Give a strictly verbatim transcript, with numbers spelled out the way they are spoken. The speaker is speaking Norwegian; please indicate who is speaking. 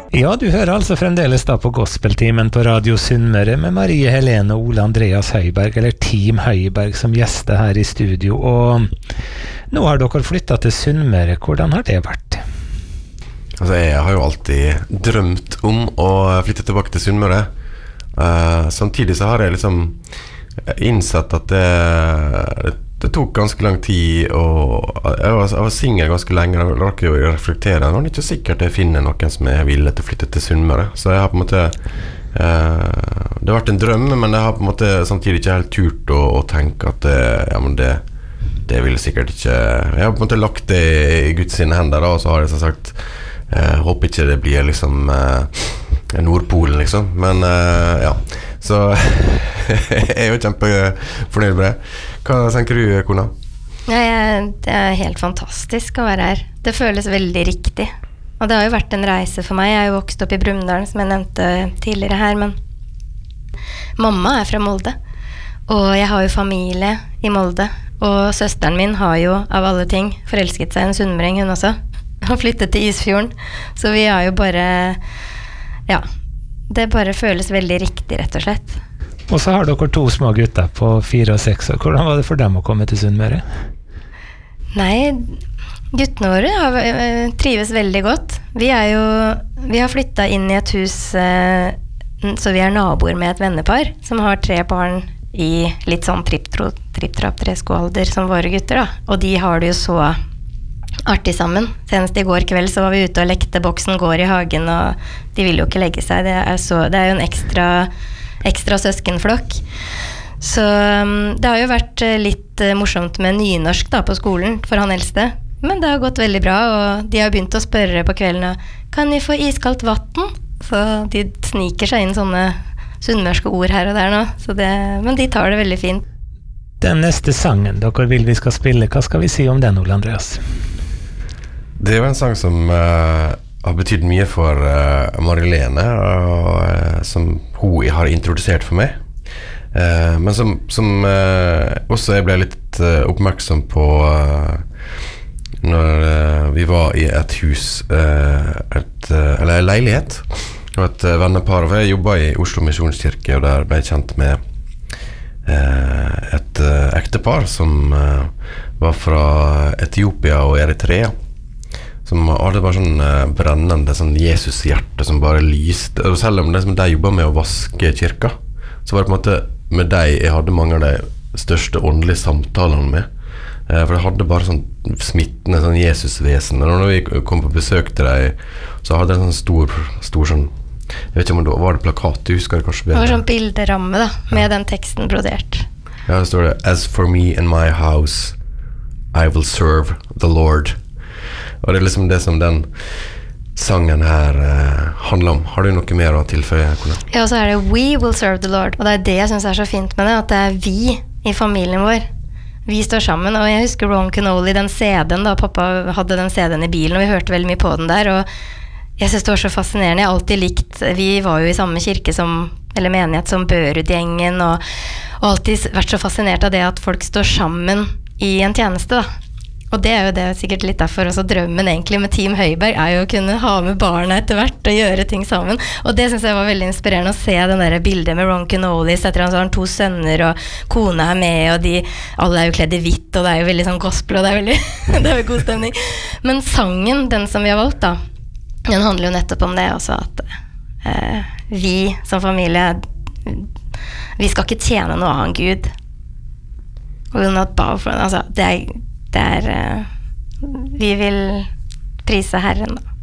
Speaker 1: Ja, du hører altså fremdeles da på Gospeltimen på Radio Sunnmøre med Marie Helene og Ole Andreas Høiberg, eller Team Høiberg, som gjester her i studio. Og nå har dere flyttet til Sunnmøre. Hvordan har det vært?
Speaker 2: Altså, jeg har jo alltid drømt om å flytte tilbake til Sunnmøre. Uh, samtidig så har jeg liksom innsett at det, det, det tok ganske lang tid, og jeg var, jeg var single ganske lenge, og rakk jo å reflektere. Det var ikke sikkert jeg finner noen som er villig til å flytte til Sunnmøre. Så jeg har på en måte, uh, det har vært en drøm, men jeg har på en måte samtidig ikke helt turt å, å tenke at det, ja, men det, det vil sikkert ikke. Jeg har på en måte lagt det i Guds sine hender, da, og så har jeg så sagt, jeg håper ikke det blir liksom uh, Nordpolen liksom, men uh, ja, så jeg er jo kjempefornøyd med det. Hva tenker du, Kona?
Speaker 3: Ja, jeg, det er helt fantastisk å være her. Det føles veldig riktig, og det har jo vært en reise for meg. Jeg er jo vokst opp i Brumunddal, som jeg nevnte tidligere her, men mamma er fra Molde, og jeg har jo familie i Molde, og søsteren min har jo av alle ting forelsket seg i en sunnmøring, hun også. Har flyttet til Isfjorden, så vi har jo bare, ja, det bare føles veldig riktig, rett og slett.
Speaker 1: Og så har dere to små gutter på fire og seks år. Hvordan var det for dem å komme til Sunnmøre?
Speaker 3: Nei, guttene våre har, trives veldig godt. Vi er jo, vi har flyttet inn i et hus, så vi er naboer med et vennepar, som har tre barn i litt sånn tripp-trapp-tresko-alder som våre gutter da. Og de har det jo så artig sammen. Senest i går kveld så var vi ute og lekte Boksen går i hagen, og de vil jo ikke legge seg. Det er, så, det er jo en ekstra, ekstra søskenflokk. Så um, det har jo vært litt uh, morsomt med nynorsk da, på skolen for han eldste. Men det har gått veldig bra, og de har begynt å spørre på kvelden, kan de få iskaldt vatten? Så de sniker seg inn sånne sunnmørske ord her og der nå. Så det, men de tar det veldig fint.
Speaker 1: Den neste sangen dere vil vi skal spille, hva skal vi si om den, Ole Andreas?
Speaker 2: Det er jo en sang som uh, har betydd mye for uh, Marilene, og, uh, som hun har introdusert for meg. Uh, men som, som uh, også jeg ble litt uh, oppmerksom på uh, når uh, vi var i et hus, uh, et, uh, eller en leilighet, og et uh, vennepar. Jeg jobbet i Oslo Misjonskirke, og der ble jeg kjent med uh, et uh, ektepar som uh, var fra Etiopia og Eritrea, som hadde bare sånn uh, brennende sånn Jesus-hjerte som bare lyste. Og selv om det som de jobbet med å vaske kirka, så var det på en måte med deg jeg hadde mange av de største åndelige samtalene med. Uh, for det hadde bare sånn smittende sånn Jesus-vesen. Og når vi kom på besøk til deg, så hadde det en sånn stor, stor sånn, jeg vet ikke om det var det plakat, du husker det kanskje bedre?
Speaker 3: Det var sånn bilderamme da, med ja. Den teksten brodert.
Speaker 2: Ja, det står det, As for me and my house, I will serve the Lord. Og det er liksom det som den sangen her uh, handler om. Har du noe mer å tilføye?
Speaker 3: Ja, og så er det We will serve the Lord. Og det er det jeg synes er så fint med det, at det er vi i familien vår. Vi står sammen, og jeg husker Ron Canoli, den C D-en da, pappa hadde den C D-en i bilen, og vi hørte veldig mye på den der, og jeg synes det var så fascinerende. Jeg har alltid likt, vi var jo i samme kirke som, eller menighet som Børud-gjengen, og, og alltid vært så fascinert av det at folk står sammen i en tjeneste da. Og det er jo det sikkert litt derfor også drømmen egentlig med Team Høiberg er jo å kunne ha med barna etter hvert og gjøre ting sammen. Og det synes jeg var veldig inspirerende å se den der bildet med Ron Canoli, etter han så har han to sønner og kona er med, og de, alle er jo kledd i hvitt, og det er jo veldig sånn gospel, og det er veldig, det er jo god stemning. Men sangen, den som vi har valgt da, den handler jo nettopp om det også, at eh, vi som familie, vi skal ikke tjene noe av en Gud. We'll not bow for, altså, det er Det er, vi vil prise Herren da.